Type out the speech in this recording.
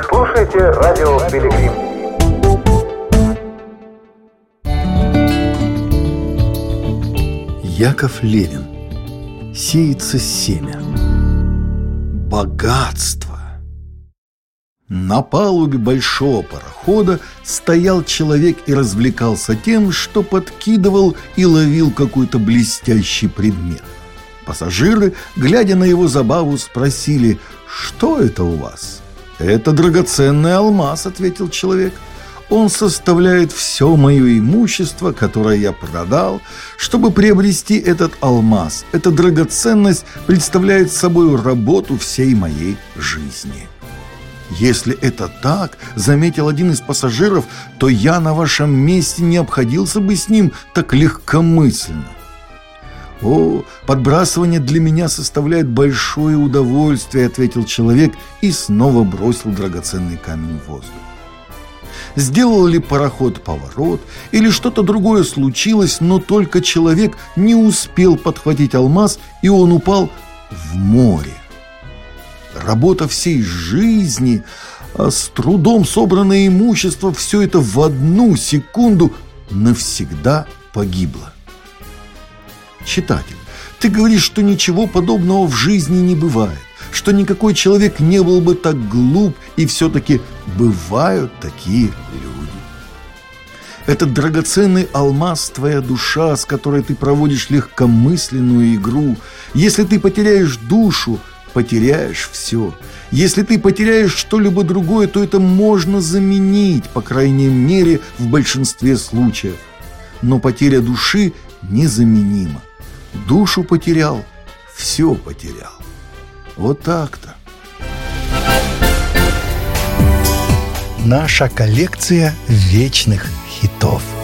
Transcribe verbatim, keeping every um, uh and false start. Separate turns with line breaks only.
слушаете радио Пилигрим.
Яков Левин. Сеется семя. Богатство. На палубе большого парохода стоял человек и развлекался тем, что подкидывал и ловил какой-то блестящий предмет. Пассажиры, глядя на его забаву, спросили: «Что это у вас?» «Это драгоценный алмаз», — ответил человек. «Он составляет все мое имущество, которое я продал, чтобы приобрести этот алмаз. Эта драгоценность представляет собой работу всей моей жизни». «Если это так, — заметил один из пассажиров, — то я на вашем месте не обходился бы с ним так легкомысленно». «О, подбрасывание для меня составляет большое удовольствие», — ответил человек и снова бросил драгоценный камень в воздух. Сделал ли пароход поворот или что-то другое случилось, но только человек не успел подхватить алмаз, и он упал в море. Работа всей жизни, а с трудом собранное имущество — все это в одну секунду навсегда погибло. Читатель, ты говоришь, что ничего подобного в жизни не бывает, что никакой человек не был бы так глуп, и все-таки бывают такие люди. Этот драгоценный алмаз — твоя душа, с которой ты проводишь легкомысленную игру. Если ты потеряешь душу, потеряешь все. Если ты потеряешь что-либо другое, то это можно заменить, по крайней мере, в большинстве случаев. Но потеря души незаменима. Душу потерял, все потерял. Вот так-то.
Наша коллекция вечных хитов.